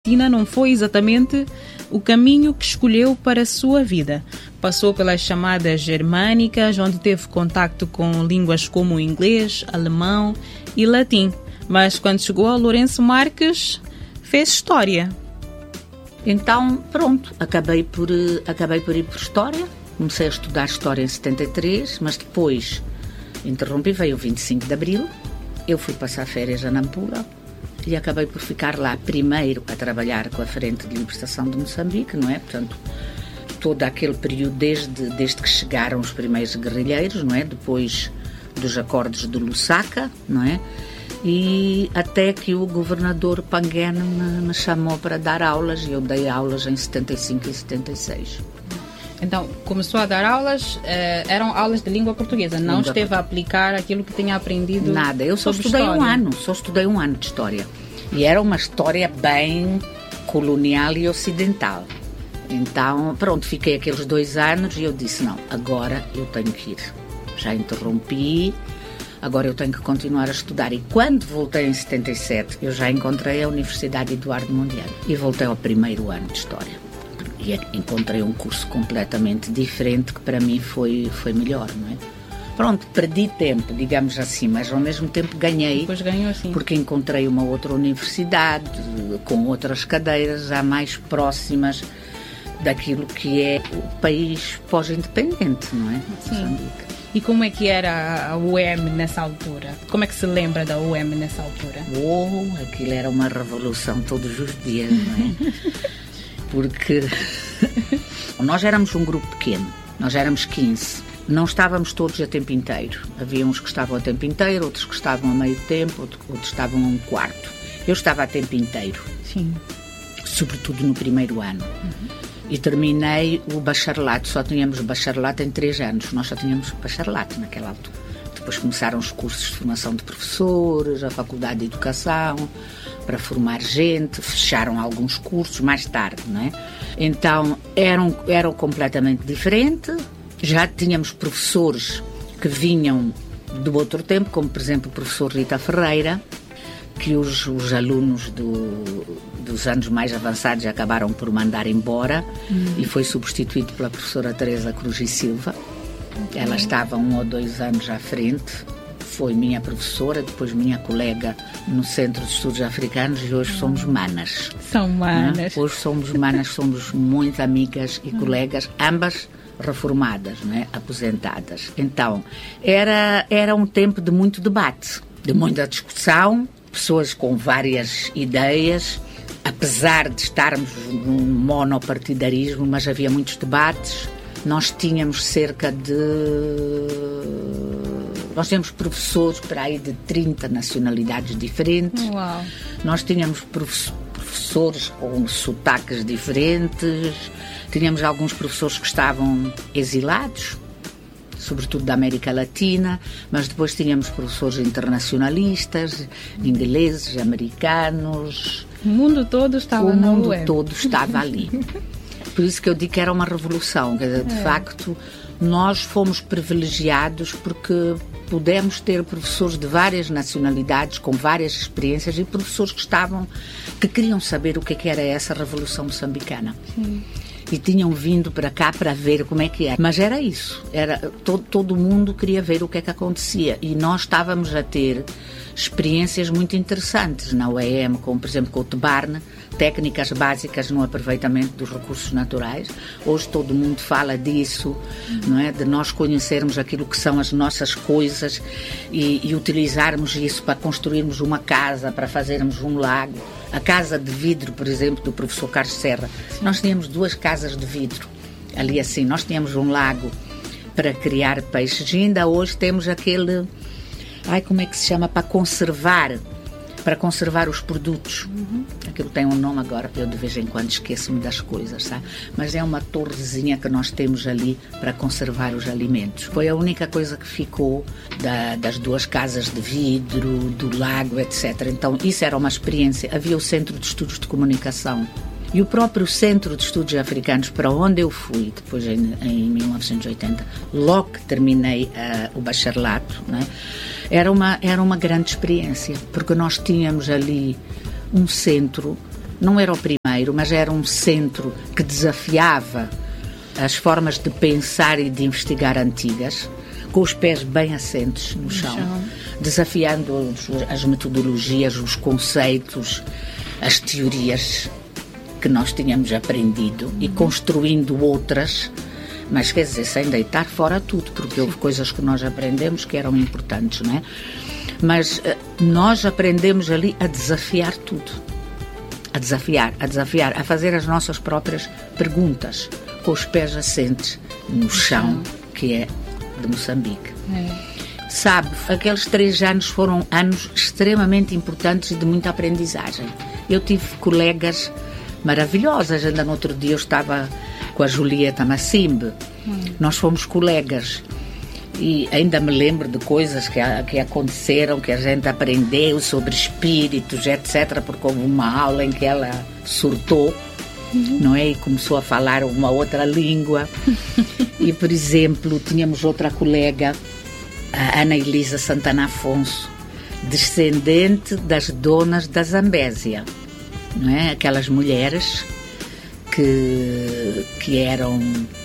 Palestina não foi exatamente o caminho que escolheu para a sua vida. Passou pelas chamadas germânicas, onde teve contacto com línguas como o inglês, alemão e latim. Mas quando chegou a Lourenço Marques, fez história. Então, pronto, acabei por ir por História. Comecei a estudar História em 73, mas depois interrompi, veio o 25 de Abril. Eu fui passar férias a Nampula e acabei por ficar lá primeiro a trabalhar com a Frente de Libertação de Moçambique, não é? Portanto, todo aquele período desde que chegaram os primeiros guerrilheiros, não é? Depois dos acordos de Lusaka, não é? E até que o governador Panguene me chamou para dar aulas, e eu dei aulas em 75 e 76. Então, começou a dar aulas, eram aulas de língua portuguesa, não esteve a aplicar aquilo que tinha aprendido? Nada, eu só estudei um ano de História. E era uma história bem colonial e ocidental. Então, pronto, fiquei aqueles 2 anos e eu disse, não, agora eu tenho que ir. Já interrompi, agora eu tenho que continuar a estudar. E quando voltei em 77, eu já encontrei a Universidade Eduardo Mondlane e voltei ao primeiro ano de História. E encontrei um curso completamente diferente que para mim foi melhor, não é? Pronto, perdi tempo, digamos assim, mas ao mesmo tempo ganhei. Depois ganhou, sim. Porque encontrei uma outra universidade com outras cadeiras já mais próximas daquilo que é o país pós-independente, não é? Sim. Moçambique. E como é que era a UEM nessa altura? Como é que se lembra da UEM nessa altura? Aquilo era uma revolução todos os dias, não é? Porque nós éramos um grupo pequeno, nós éramos 15. Não estávamos todos a tempo inteiro. Havia uns que estavam a tempo inteiro, outros que estavam a meio tempo, outros estavam a um quarto. Eu estava a tempo inteiro. Sim. Sobretudo no primeiro ano. E terminei o bacharelato. Só tínhamos bacharelato em 3 anos. Nós só tínhamos bacharelato naquela altura. Depois começaram os cursos de formação de professores, a Faculdade de Educação, para formar gente. Fecharam alguns cursos mais tarde, não é? Então, eram completamente diferentes. Já tínhamos professores que vinham do outro tempo, como, por exemplo, o professor Rita Ferreira, que os alunos dos anos mais avançados acabaram por mandar embora e foi substituído pela professora Teresa Cruz e Silva. Ela estava 1 ou 2 anos à frente, foi minha professora, depois minha colega no Centro de Estudos Africanos e hoje somos manas. São manas. Hoje somos manas, somos muito amigas e colegas, ambas reformadas, não é? Aposentadas. Então, era um tempo de muito debate, de muita discussão, pessoas com várias ideias, apesar de estarmos num monopartidarismo, mas havia muitos debates. Nós tínhamos nós tínhamos professores para aí de 30 nacionalidades diferentes. Uau. Nós tínhamos professores com sotaques diferentes. Tínhamos alguns professores que estavam exilados, sobretudo da América Latina, mas depois tínhamos professores internacionalistas, ingleses, americanos. O mundo todo estava na UEM. O mundo todo estava ali. Por isso que eu digo que era uma revolução. De facto, nós fomos privilegiados porque pudemos ter professores de várias nacionalidades, com várias experiências e professores que queriam saber o que era essa revolução moçambicana. Sim. E tinham vindo para cá para ver como é que era. Mas era isso. Todo mundo queria ver o que é que acontecia. E nós estávamos a ter experiências muito interessantes na UEM, como, por exemplo, com o TBARN, técnicas básicas no aproveitamento dos recursos naturais. Hoje todo mundo fala disso, não é? De nós conhecermos aquilo que são as nossas coisas e utilizarmos isso para construirmos uma casa, para fazermos um lago. A casa de vidro, por exemplo, do professor Carlos Serra. Nós tínhamos 2 casas de vidro. Ali assim, nós tínhamos um lago para criar peixes. E ainda hoje temos aquele... como é que se chama? Para conservar os produtos. Aquilo tem um nome agora, eu de vez em quando esqueço-me das coisas, sabe? Mas é uma torrezinha que nós temos ali para conservar os alimentos. Foi a única coisa que ficou das 2 casas de vidro, do lago, etc. Então, isso era uma experiência. Havia o Centro de Estudos de Comunicação. E o próprio Centro de Estudos Africanos, para onde eu fui, depois em 1980, logo que terminei o bacharelato, né, era uma grande experiência, porque nós tínhamos ali um centro, não era o primário, pioneiro, mas era um centro que desafiava as formas de pensar e de investigar antigas, com os pés bem assentes no chão, desafiando as metodologias, os conceitos, as teorias que nós tínhamos aprendido e construindo outras, mas quer dizer, sem deitar fora tudo, porque houve coisas que nós aprendemos que eram importantes, não é? Mas nós aprendemos ali a desafiar tudo, a desafiar, a fazer as nossas próprias perguntas, com os pés assentes no chão, que é de Moçambique. Sabe, aqueles 3 anos foram anos extremamente importantes e de muita aprendizagem. Eu tive colegas maravilhosas. Ainda no outro dia eu estava com a Julieta Massimbe. Nós fomos colegas e ainda me lembro de coisas que aconteceram, que a gente aprendeu sobre espíritos, etc., porque houve uma aula em que ela surtou, não é? E começou a falar uma outra língua. E, por exemplo, tínhamos outra colega, a Ana Elisa Santana Afonso, descendente das donas da Zambésia, não é? Aquelas mulheres que eram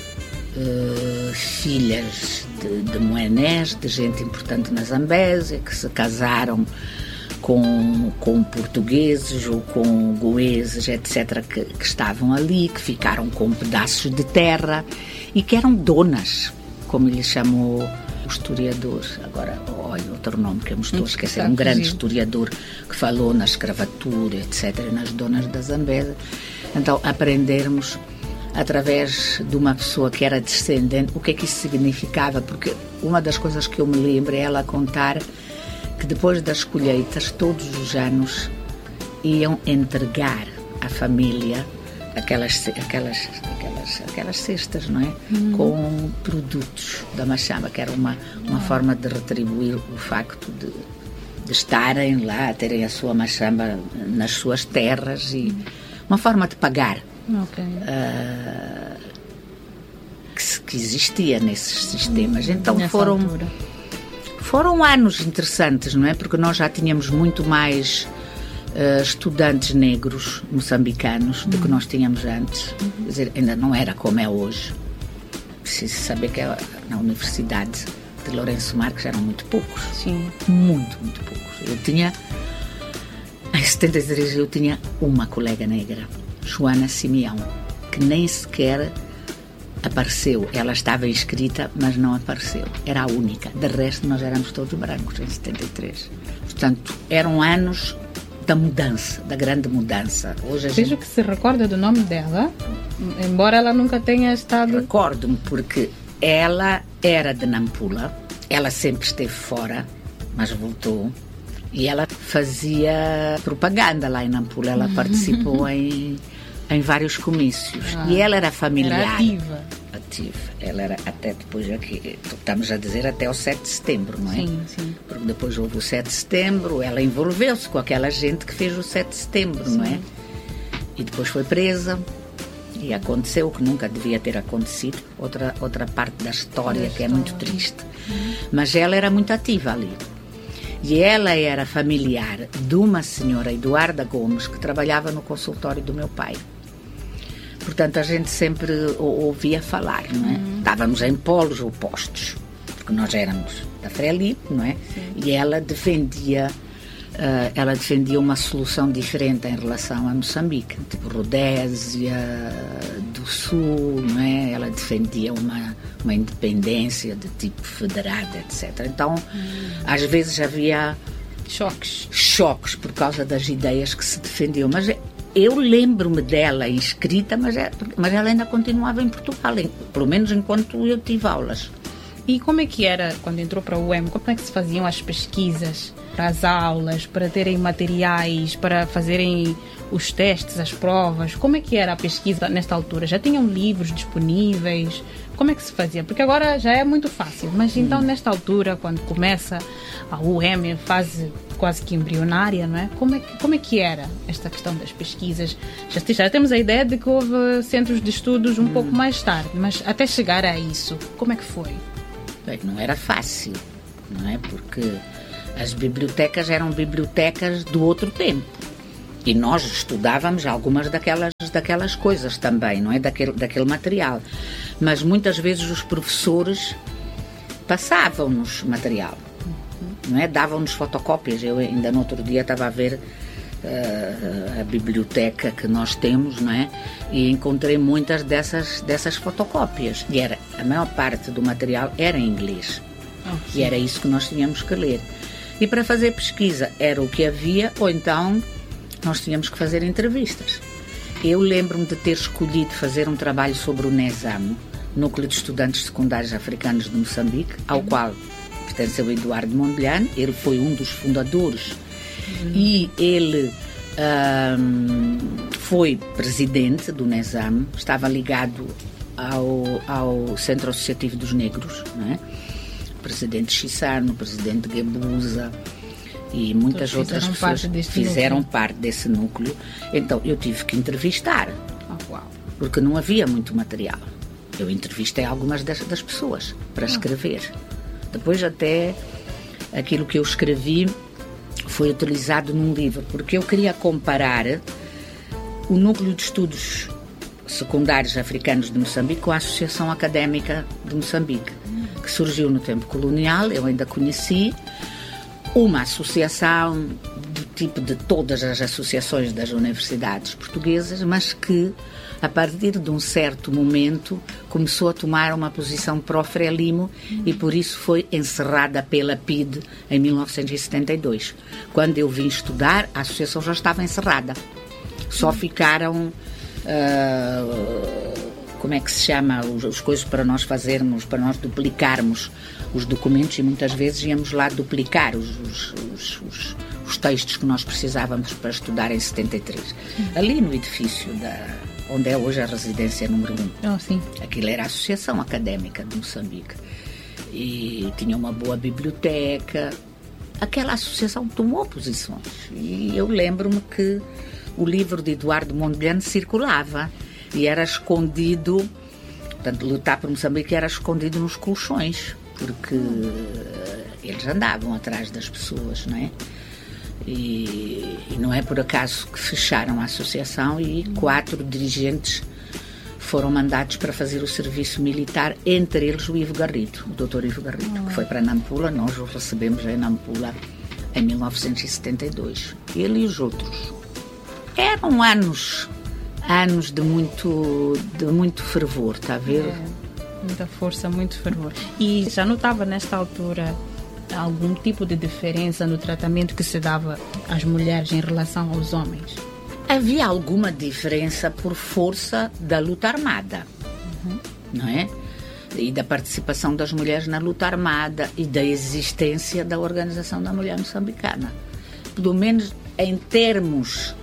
filhas de moenés, de gente importante na Zambésia, que se casaram com portugueses ou com goeses, etc., que estavam ali, que ficaram com pedaços de terra e que eram donas, como lhe chamou o historiador, agora olha outro nome que eu me estou a esquecer, um grande historiador que falou na escravatura, etc., nas donas da Zambésia. Então, aprendermos através de uma pessoa que era descendente o que é que isso significava, porque uma das coisas que eu me lembro é ela contar que depois das colheitas, todos os anos, iam entregar à família aquelas cestas, não é? Com produtos da Machamba, que era uma forma de retribuir o facto de estarem lá, terem a sua Machamba nas suas terras, e uma forma de pagar que existia nesses sistemas. Então foram anos interessantes, não é? Porque nós já tínhamos muito mais estudantes negros moçambicanos do que nós tínhamos antes. Quer dizer, ainda não era como é hoje. Preciso saber que na Universidade de Lourenço Marques eram muito poucos. Sim. Muito poucos. Em 73 eu tinha uma colega negra, Joana Simeão, que nem sequer apareceu. Ela estava inscrita, mas não apareceu. Era a única. De resto, nós éramos todos brancos em 73. Portanto, eram anos da mudança, da grande mudança. Hoje Vejo que se recorda do nome dela, embora ela nunca tenha estado... Recordo-me, porque ela era de Nampula, ela sempre esteve fora, mas voltou, e ela fazia propaganda lá em Nampula. Ela participou em vários comícios. E ela era familiar. Era ativa. Ela era até depois, aqui, estamos a dizer, até o 7 de setembro, não é? Sim. Porque depois houve o 7 de setembro, ela envolveu-se com aquela gente que fez o 7 de setembro, não é? E depois foi presa e aconteceu o que nunca devia ter acontecido. Outra parte da história que é muito triste. Mas ela era muito ativa ali. E ela era familiar de uma senhora, Eduarda Gomes, que trabalhava no consultório do meu pai. Portanto, a gente sempre ouvia falar, não é? Estávamos em polos opostos, porque nós éramos da Frelipe, não é? Sim. E ela defendia uma solução diferente em relação a Moçambique, tipo Rodésia do Sul, não é? Ela defendia uma independência de tipo federado, etc. Então, às vezes havia choques por causa das ideias que se defendiam, mas eu lembro-me dela inscrita, mas ela ainda continuava em Portugal, pelo menos enquanto eu tive aulas. E como é que era, quando entrou para o UEM, como é que se faziam as pesquisas para as aulas, para terem materiais, para fazerem os testes, as provas? Como é que era a pesquisa nesta altura? Já tinham livros disponíveis? Como é que se fazia? Porque agora já é muito fácil, mas então nesta altura, quando começa a UEM em fase quase que embrionária, não é? Como é que era esta questão das pesquisas? Já temos a ideia de que houve centros de estudos um pouco mais tarde, mas até chegar a isso, como é que foi? Bem, não era fácil, não é? Porque as bibliotecas eram bibliotecas do outro tempo. E nós estudávamos algumas daquelas coisas também, não é? Daquele material. Mas muitas vezes os professores passavam-nos material, não é? Davam-nos fotocópias. Eu ainda no outro dia estava a ver a biblioteca que nós temos, não é? E encontrei muitas dessas fotocópias. E a maior parte do material era em inglês. E era isso que nós tínhamos que ler. E para fazer pesquisa era o que havia, ou então nós tínhamos que fazer entrevistas. Eu lembro-me de ter escolhido fazer um trabalho sobre o NESAM, Núcleo de Estudantes Secundários Africanos de Moçambique, ao qual pertenceu Eduardo Mondlane. Ele foi um dos fundadores e ele foi presidente do NESAM, estava ligado ao Centro Associativo dos Negros, não é? O presidente Chissano, o presidente Gebuza e muitas outras pessoas fizeram parte desse núcleo. Então eu tive que entrevistar, porque não havia muito material. Eu entrevistei algumas das pessoas para escrever. Depois até aquilo que eu escrevi foi utilizado num livro, porque eu queria comparar o Núcleo de Estudos Secundários Africanos de Moçambique com a Associação Académica de Moçambique, que surgiu no tempo colonial. Eu ainda conheci uma associação do tipo de todas as associações das universidades portuguesas, mas que, a partir de um certo momento, começou a tomar uma posição pró-Frelimo e por isso foi encerrada pela PIDE em 1972. Quando eu vim estudar, a associação já estava encerrada. Só ficaram, como é que se chama, as coisas para nós fazermos, para nós duplicarmos os documentos, e muitas vezes íamos lá duplicar os textos que nós precisávamos para estudar em 73. Ali no edifício onde é hoje a residência número 1. Sim. Aquilo era a Associação Académica de Moçambique. E tinha uma boa biblioteca. Aquela associação tomou posições. E eu lembro-me que o livro de Eduardo Mondlane circulava e era escondido, portanto, Lutar por Moçambique era escondido nos colchões, porque eles andavam atrás das pessoas, não é? E não é por acaso que fecharam a associação e 4 dirigentes foram mandados para fazer o serviço militar, entre eles o Ivo Garrido, o Dr. Ivo Garrido, que foi para Nampula. Nós o recebemos em Nampula em 1972. Ele e os outros. Eram anos de muito fervor, está a ver? Muita força, muito fervor. E já notava nesta altura algum tipo de diferença no tratamento que se dava às mulheres em relação aos homens? Havia alguma diferença por força da luta armada, não é? E da participação das mulheres na luta armada e da existência da Organização da Mulher Moçambicana. Pelo menos em termos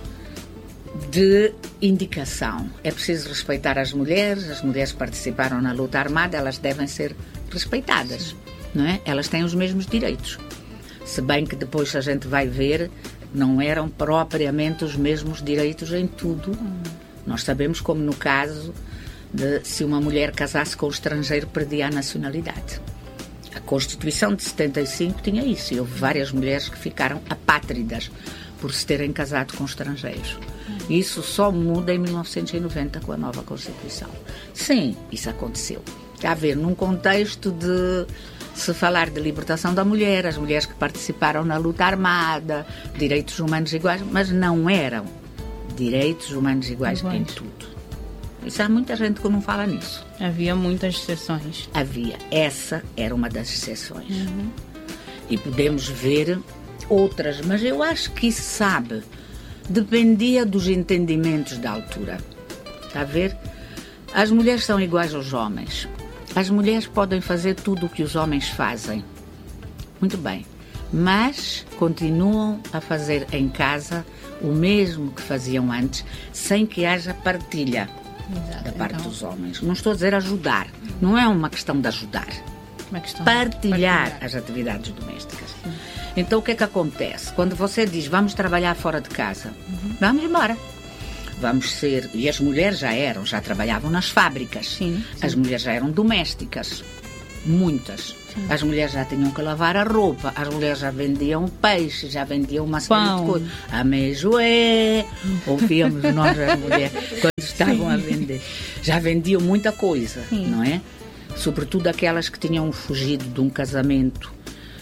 de indicação. É preciso respeitar as mulheres participaram na luta armada, elas devem ser respeitadas, não é? Elas têm os mesmos direitos. Se bem que depois a gente vai ver, não eram propriamente os mesmos direitos em tudo. Nós sabemos, como no caso de se uma mulher casasse com um estrangeiro, perdia a nacionalidade. A Constituição de 75 tinha isso, e houve várias mulheres que ficaram apátridas por se terem casado com estrangeiros. Isso só muda em 1990 com a nova Constituição. Sim, isso aconteceu. Está a ver, num contexto de se falar de libertação da mulher, as mulheres que participaram na luta armada, direitos humanos iguais, mas não eram direitos humanos iguais em tudo. Isso há muita gente que não fala nisso. Havia muitas exceções. Havia. Essa era uma das exceções. E podemos ver outras, mas eu acho que isso, sabe, dependia dos entendimentos da altura. Está a ver? As mulheres são iguais aos homens. As mulheres podem fazer tudo o que os homens fazem. Muito bem. Mas continuam a fazer em casa o mesmo que faziam antes, sem que haja partilha da parte dos homens. Não estou a dizer ajudar. Não é uma questão de ajudar. Partilhar as atividades domésticas. Então o que é que acontece? Quando você diz vamos trabalhar fora de casa, vamos embora. Vamos ser... E as mulheres já trabalhavam nas fábricas. Sim. As mulheres já eram domésticas. muitas. As mulheres já tinham que lavar a roupa, as mulheres já vendiam peixe, já vendiam uma série de coisas. A meijoé, ouvíamos nós as mulheres quando estavam a vender. Já vendiam muita coisa, não é? Sobretudo aquelas que tinham fugido de um casamento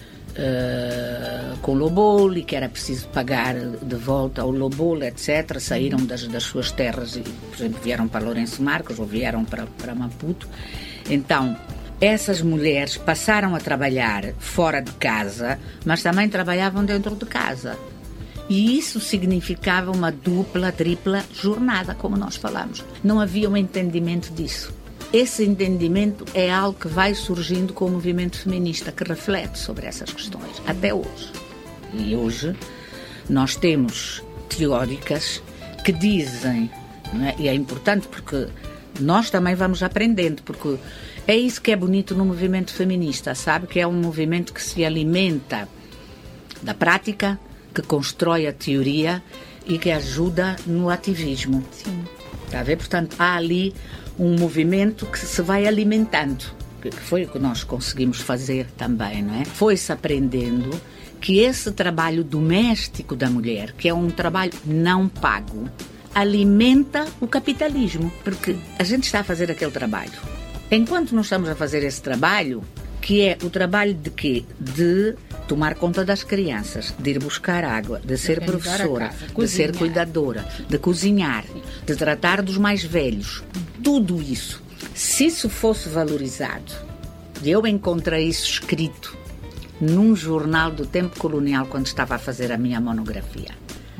com lobolo, que era preciso pagar de volta ao lobolo, etc. Saíram das suas terras e, por exemplo, vieram para Lourenço Marques ou vieram para Maputo. Então, essas mulheres passaram a trabalhar fora de casa, mas também trabalhavam dentro de casa. E isso significava uma dupla, tripla jornada, como nós falamos. Não havia um entendimento disso. Esse entendimento é algo que vai surgindo com o movimento feminista, que reflete sobre essas questões, até hoje. E hoje nós temos teóricas que dizem, não é? E é importante porque nós também vamos aprendendo, porque é isso que é bonito no movimento feminista, sabe? Que é um movimento que se alimenta da prática, que constrói a teoria e que ajuda no ativismo. Sim. Está a ver? Portanto, há ali um movimento que se vai alimentando, que foi o que nós conseguimos fazer também, não é? Foi-se aprendendo que esse trabalho doméstico da mulher, que é um trabalho não pago, alimenta o capitalismo, porque a gente está a fazer aquele trabalho. Enquanto nós estamos a fazer esse trabalho, que é o trabalho de quê? De tomar conta das crianças, de ir buscar água, de ser professora, de ser cuidadora, de cozinhar, de tratar dos mais velhos. Tudo isso, se isso fosse valorizado, eu encontrei isso escrito num jornal do tempo colonial quando estava a fazer a minha monografia.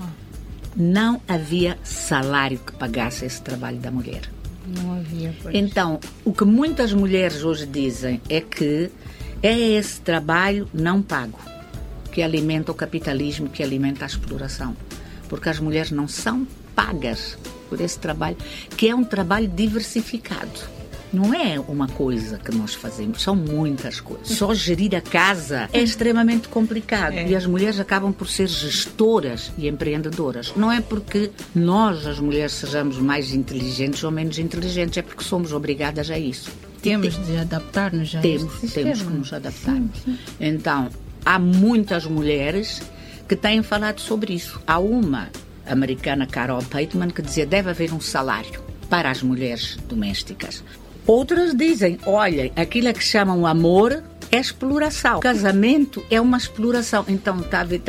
Não havia salário que pagasse esse trabalho da mulher. Não havia, pois. Então, o que muitas mulheres hoje dizem é que é esse trabalho não pago que alimenta o capitalismo, que alimenta a exploração. Porque as mulheres não são pagas por esse trabalho, que é um trabalho diversificado. Não é uma coisa que nós fazemos, são muitas coisas. Só gerir a casa é extremamente complicado. E as mulheres acabam por ser gestoras e empreendedoras. Não é porque nós, as mulheres, sejamos mais inteligentes ou menos inteligentes, é porque somos obrigadas a isso. Temos de adaptar-nos a Temos que nos adaptar. Sim. Então, há muitas mulheres que têm falado sobre isso. Há uma americana, Carol Pateman, que dizia que deve haver um salário para as mulheres domésticas. Outras dizem, olhem, aquilo que chamam amor é exploração. O casamento é uma exploração. Então,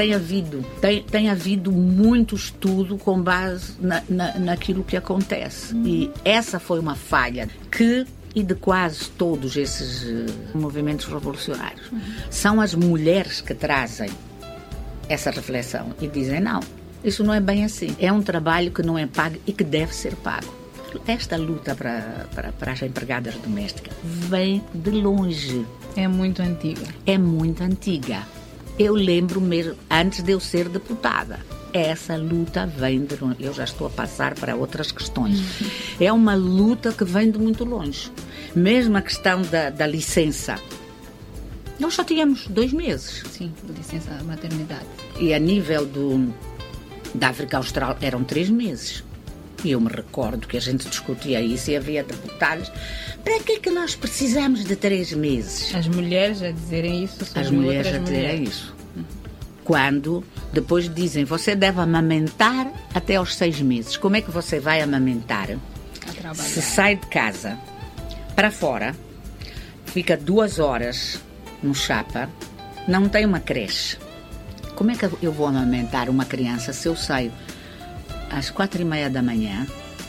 tem havido muito estudo com base naquilo que acontece. E essa foi uma falha e de quase todos esses movimentos revolucionários. São as mulheres que trazem essa reflexão e dizem, não, isso não é bem assim. É um trabalho que não é pago e que deve ser pago. Esta luta para as empregadas domésticas vem de longe. É muito antiga. É muito antiga. Eu lembro mesmo, antes de eu ser deputada, essa luta vem de longe. Eu já estou a passar para outras questões. É uma luta que vem de muito longe. Mesmo a questão da licença. Nós só tínhamos 2 meses. Sim, licença maternidade. E a nível da África Austral eram 3 meses. E eu me recordo que a gente discutia isso e havia deputados. Para que é que nós precisamos de 3 meses? As mulheres a dizerem isso sobre as mulheres a dizerem isso. Quando depois dizem, você deve amamentar até aos 6 meses. Como é que você vai amamentar? Se sai de casa para fora, fica 2 horas no chapa, não tem uma creche. Como é que eu vou amamentar uma criança se eu saio às 4:30 da manhã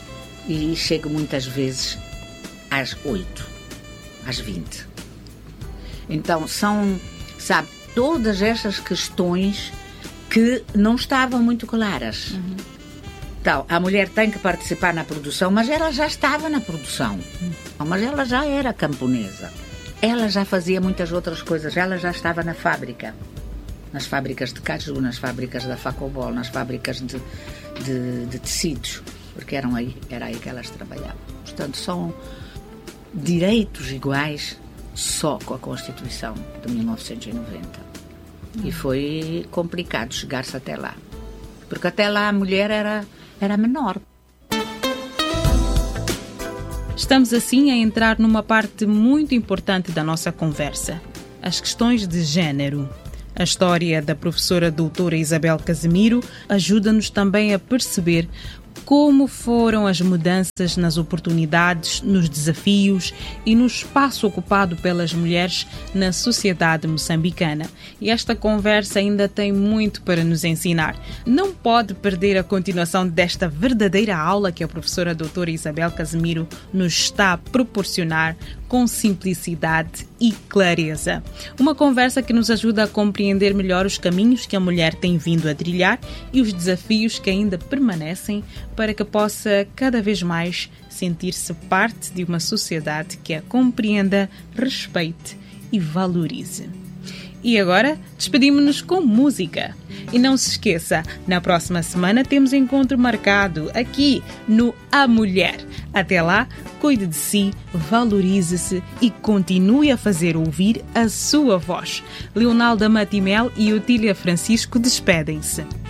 e chego muitas vezes às 8, às 20? Então, são, sabe, todas estas questões que não estavam muito claras. Então, a mulher tem que participar na produção, mas ela já estava na produção. Mas ela já era camponesa. Ela já fazia muitas outras coisas. Ela já estava na fábrica. Nas fábricas de caju, nas fábricas da Facobol, nas fábricas de tecidos. Porque era aí que elas trabalhavam. Portanto, são direitos iguais só com a Constituição de 1990. E foi complicado chegar-se até lá. Porque até lá a mulher era menor. Estamos assim a entrar numa parte muito importante da nossa conversa: as questões de género. A história da professora doutora Isabel Casimiro ajuda-nos também a perceber como foram as mudanças nas oportunidades, nos desafios e no espaço ocupado pelas mulheres na sociedade moçambicana. E esta conversa ainda tem muito para nos ensinar. Não pode perder a continuação desta verdadeira aula que a professora doutora Isabel Casimiro nos está a proporcionar com simplicidade e clareza. Uma conversa que nos ajuda a compreender melhor os caminhos que a mulher tem vindo a trilhar e os desafios que ainda permanecem para que possa cada vez mais sentir-se parte de uma sociedade que a compreenda, respeite e valorize. E agora, despedimos-nos com música. E não se esqueça, na próxima semana temos encontro marcado aqui no A Mulher. Até lá, cuide de si, valorize-se e continue a fazer ouvir a sua voz. Leonalda Matimel e Otília Francisco despedem-se.